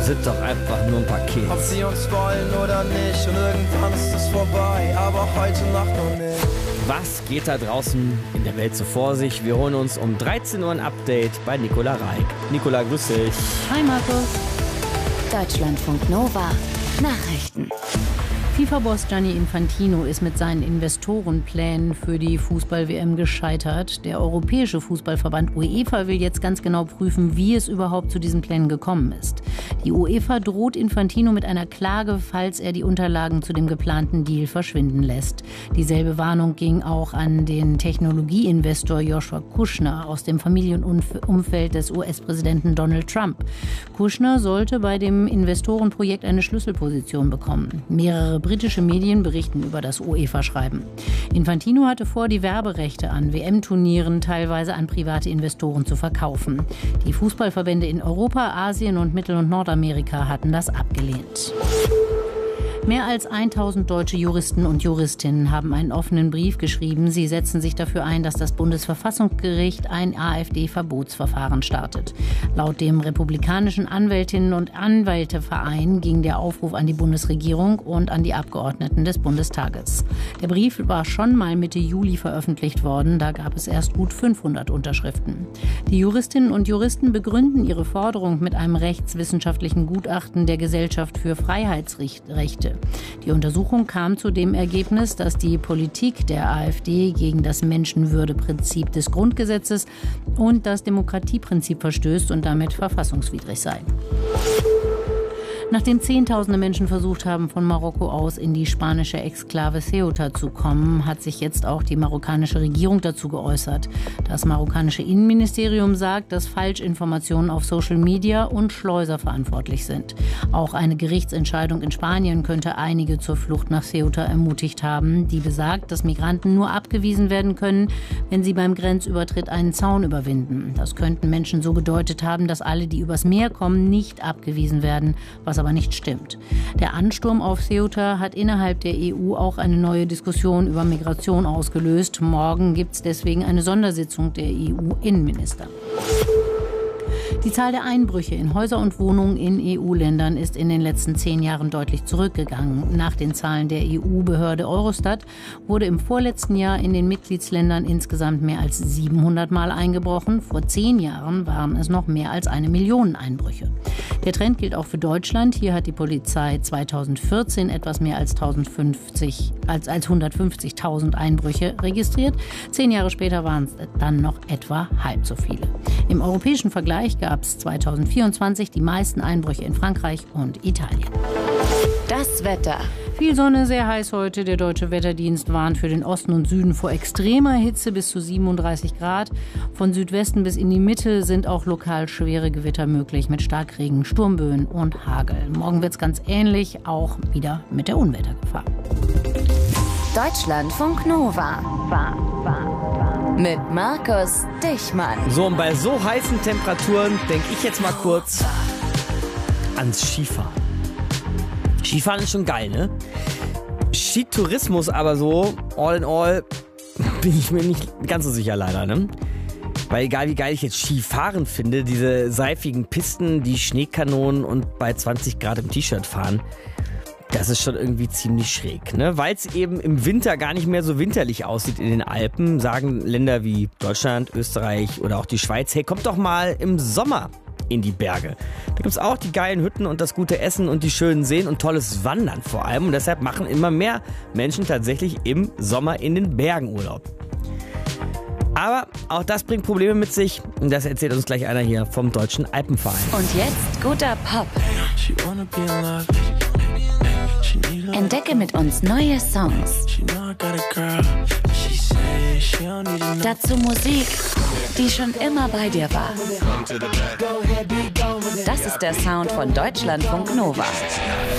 sind doch einfach nur ein paar Kids. Ob sie uns wollen oder nicht, und irgendwann ist es vorbei, aber heute Nacht noch nicht. Was geht da draußen in der Welt so vor sich? Wir holen uns um 13 Uhr ein Update bei Nicola Reik. Nicola, grüß dich. Hi Markus. Deutschlandfunk Nova. Nachrichten. FIFA-Boss Gianni Infantino ist mit seinen Investorenplänen für die Fußball-WM gescheitert. Der Europäische Fußballverband UEFA will jetzt ganz genau prüfen, wie es überhaupt zu diesen Plänen gekommen ist. Die UEFA droht Infantino mit einer Klage, falls er die Unterlagen zu dem geplanten Deal verschwinden lässt. Dieselbe Warnung ging auch an den Technologieinvestor Joshua Kushner aus dem Familienumfeld des US-Präsidenten Donald Trump. Kushner sollte bei dem Investorenprojekt eine Schlüsselposition bekommen. Mehrere britische Medien berichten über das UEFA-Schreiben. Infantino hatte vor, die Werberechte an WM-Turnieren teilweise an private Investoren zu verkaufen. Die Fußballverbände in Europa, Asien und Mittel- und Nordamerika hatten das abgelehnt. Mehr als 1000 deutsche Juristen und Juristinnen haben einen offenen Brief geschrieben. Sie setzen sich dafür ein, dass das Bundesverfassungsgericht ein AfD-Verbotsverfahren startet. Laut dem republikanischen Anwältinnen- und Anwälteverein ging der Aufruf an die Bundesregierung und an die Abgeordneten des Bundestages. Der Brief war schon mal Mitte Juli veröffentlicht worden. Da gab es erst gut 500 Unterschriften. Die Juristinnen und Juristen begründen ihre Forderung mit einem rechtswissenschaftlichen Gutachten der Gesellschaft für Freiheitsrechte. Die Untersuchung kam zu dem Ergebnis, dass die Politik der AfD gegen das Menschenwürdeprinzip des Grundgesetzes und das Demokratieprinzip verstößt und damit verfassungswidrig sei. Nachdem Zehntausende Menschen versucht haben, von Marokko aus in die spanische Exklave Ceuta zu kommen, hat sich jetzt auch die marokkanische Regierung dazu geäußert. Das marokkanische Innenministerium sagt, dass Falschinformationen auf Social Media und Schleuser verantwortlich sind. Auch eine Gerichtsentscheidung in Spanien könnte einige zur Flucht nach Ceuta ermutigt haben. Die besagt, dass Migranten nur abgewiesen werden können, wenn sie beim Grenzübertritt einen Zaun überwinden. Das könnten Menschen so gedeutet haben, dass alle, die übers Meer kommen, nicht abgewiesen werden, was aber nicht stimmt. Der Ansturm auf Ceuta hat innerhalb der EU auch eine neue Diskussion über Migration ausgelöst. Morgen gibt es deswegen eine Sondersitzung der EU-Innenminister. Die Zahl der Einbrüche in Häuser und Wohnungen in EU-Ländern ist in den letzten 10 Jahren deutlich zurückgegangen. Nach den Zahlen der EU-Behörde Eurostat wurde im vorletzten Jahr in den Mitgliedsländern insgesamt mehr als 700 Mal eingebrochen. Vor 10 Jahren waren es noch mehr als 1 Million Einbrüche. Der Trend gilt auch für Deutschland. Hier hat die Polizei 2014 etwas mehr als 150.000 Einbrüche registriert. 10 Jahre später waren es dann noch etwa halb so viele. Im europäischen Vergleich gab es 2024 die meisten Einbrüche in Frankreich und Italien. Das Wetter. Viel Sonne, sehr heiß heute. Der Deutsche Wetterdienst warnt für den Osten und Süden vor extremer Hitze bis zu 37 Grad. Von Südwesten bis in die Mitte sind auch lokal schwere Gewitter möglich mit Starkregen, Sturmböen und Hagel. Morgen wird es ganz ähnlich, auch wieder mit der Unwettergefahr. Deutschlandfunk Nova. Mit Markus Dichmann. So, und bei so heißen Temperaturen denke ich jetzt mal kurz ans Skifahren. Skifahren ist schon geil, ne? Skitourismus aber so, all in all, bin ich mir nicht ganz so sicher leider, ne? Weil egal wie geil ich jetzt Skifahren finde, diese seifigen Pisten, die Schneekanonen und bei 20 Grad im T-Shirt fahren, das ist schon irgendwie ziemlich schräg, ne? Weil es eben im Winter gar nicht mehr so winterlich aussieht in den Alpen, sagen Länder wie Deutschland, Österreich oder auch die Schweiz, hey, kommt doch mal im Sommer in die Berge. Da gibt es auch die geilen Hütten und das gute Essen und die schönen Seen und tolles Wandern vor allem. Und deshalb machen immer mehr Menschen tatsächlich im Sommer in den Bergen Urlaub. Aber auch das bringt Probleme mit sich. Und das erzählt uns gleich einer hier vom Deutschen Alpenverein. Und jetzt guter Pop. Entdecke mit uns neue Songs. Dazu Musik, die schon immer bei dir war. Das ist der Sound von Deutschlandfunk Nova.